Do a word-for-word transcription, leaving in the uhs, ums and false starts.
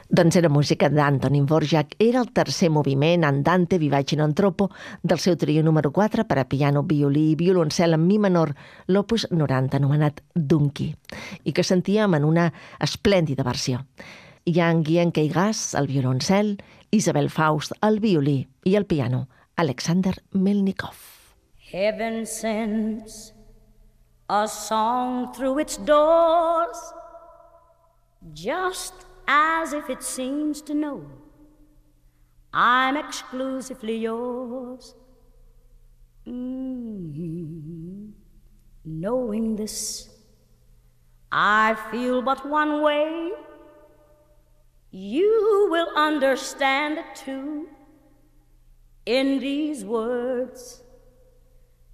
Doncs era música d'Antonín Dvořák. Era el tercer moviment, Andante vivace non troppo, del seu trio número quatre per a piano, violí i violoncel en mi menor, l'opus noranta, anomenat Dunki, i que sentíem en una esplèndida versió. Jan Guillem Queyras, al violoncel, Isabel Faust, al violí i al piano, Alexander Melnikov. Heaven sends a song through its doors, just as if it seems to know I'm exclusively yours. Mm-hmm. Knowing this, I feel but one way. You will understand it too in these words.